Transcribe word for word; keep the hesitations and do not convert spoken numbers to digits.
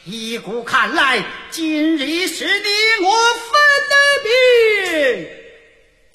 依故看来，今日是你